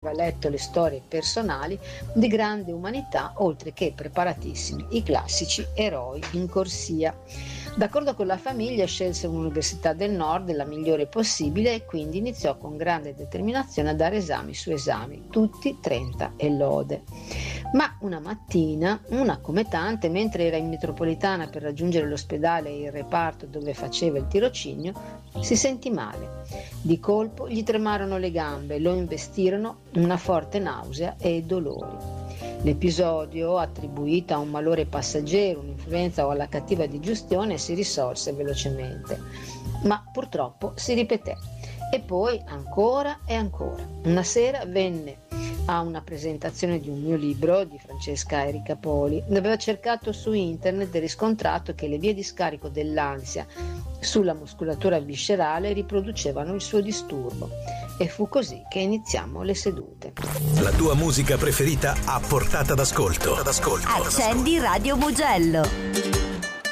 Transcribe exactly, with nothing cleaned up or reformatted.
aveva letto le storie personali di grande umanità, oltre che preparatissimi i classici eroi in corsia. D'accordo con la famiglia scelse un'università del nord, la migliore possibile, e quindi iniziò con grande determinazione a dare esami su esami, tutti trenta e lode. Ma una mattina, una come tante, mentre era in metropolitana per raggiungere l'ospedale e il reparto dove faceva il tirocinio, si sentì male. Di colpo gli tremarono le gambe, lo investirono una forte nausea e dolori. L'episodio, attribuito a un malore passeggero, un'influenza o alla cattiva digestione, si risolse velocemente, ma purtroppo si ripeté. E poi ancora e ancora. Una sera venne a una presentazione di un mio libro di Francesca Erika Poli. Aveva cercato su internet e riscontrato che le vie di scarico dell'ansia sulla muscolatura viscerale riproducevano il suo disturbo. E fu così che iniziamo le sedute. La tua musica preferita a portata d'ascolto. Accendi Radio Mugello.